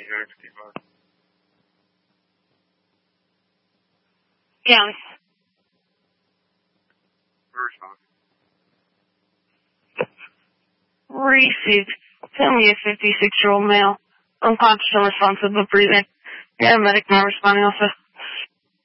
$855. County. Response. Received. Tell me a 56-year-old male. Unconscious and responsive but breathing. Paramedic not responding also.